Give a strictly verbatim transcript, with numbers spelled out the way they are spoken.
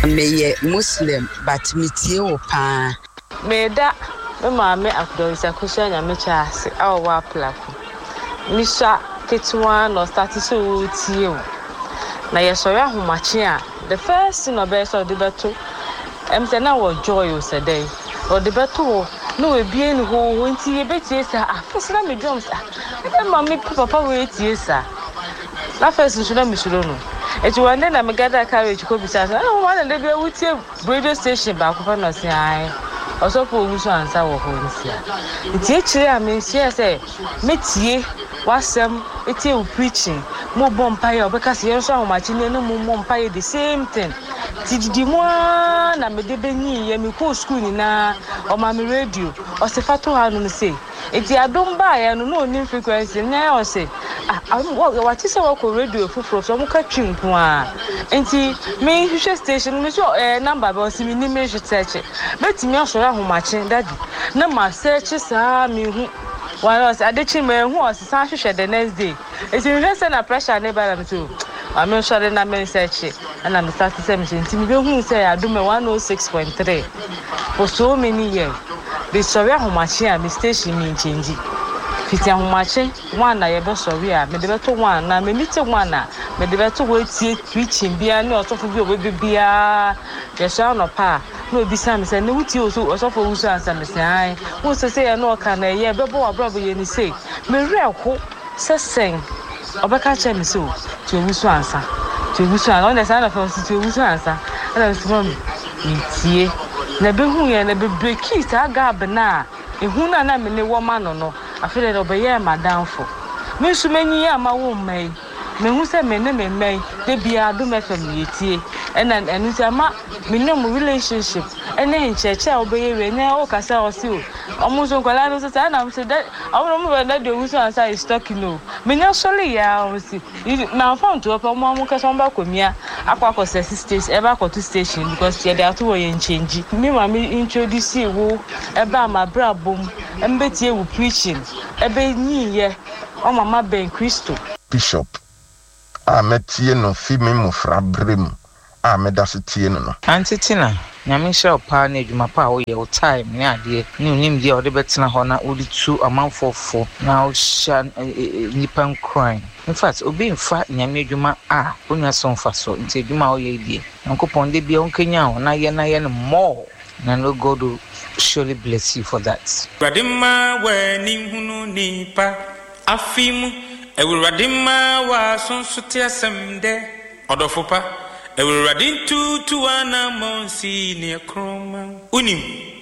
Me Muslim, but metie o pa. Me da me maame akudorisa kusha nya me chaase awo wa plako. Misha ketwa no start so tie o. Na yesori ahomache a the first thing obe so de beto. Em say na wo joy o sedey. O de beto no we bie ni ho nti ye betie sa afese na me drums ah. E ma me papa we tie sa. La first nso na me suro no. Eti wande na me gather carriage ko bisa sa. Na one na be wutie radio station ba ko fa no se ai. Osofo oguso ansa wo ho nsia. Nti e kire a me nsia say metie wasem etie u preaching. Mo bompaye obeka se yenso ahomachi ne no mo bompaye the same thing. Tididi mo na me de benyi ye me ko school ni na o ma me radio o se fato ha no say eti adom ba ya no no ni frequency na o say ah wa ti se wa ko radio fufuro so mo ka twinko a enti me hwehwe station me so eh number ba o si me ni me hwe search betimi osoro ahomachi daddy na ma search sa me hu wa o say adechi me hu o se san hwehwe the next day eti me say na pressure na ba na me so I'm not sure that I'm searching, and I'm starting seventeen. Who say I do me one oh six point three for so many years. The sorry how much I am station me change. Fifty how much one I ever sorry, I made the better one, I made it one, made the better way to preaching, be a no sort of your baby be a son of pa. No, be some say no to you, so also for who's answer me say, who's to say I know can a year, but boy, brother, you say, me real hope, sing. Obeka che me so to wusu ansa to wusu an on the side of us to wusu ansa and I was mom tie na be hu ye na be break it aga bna e hu na na me ne wo ma no no afele do be ye madam fo me su manyi ya ma wo mai me hu se me ne me mai de bia do me fam ye tie and and enu se ma me no mo relationship ene ncheche a obe ye we ne o kasa o si o omo so kwala no so say na me say that omo mo be de wusu ansa is talking no me nya sole ya o si na found to omo mo kasa mba komia akwa ko station e ba ko to station because ye dey to ye change me ma me introduce wo e ba ma bra bom embe tie wo preaching e be nyi ye o mama ben Christo Bishop a metie no fi me mo fra brem a me da se tie no no antitina nyame hye pa na adwuma pa wo ye wo time ne ade ne unim die o de betena ho na odi tu amanfofo na o hya nipan crime in fact obi mfa nyame adwuma a onwa so mfa so nti adwuma wo ye die nkopon de bia onkanya ho na ye na ye no more na no God will surely bless you for that. Radima we ni hunu nipa afimu ewuradima wa sonsote asemde odofopa ewuradin tu tu ana monsi ne kroma unim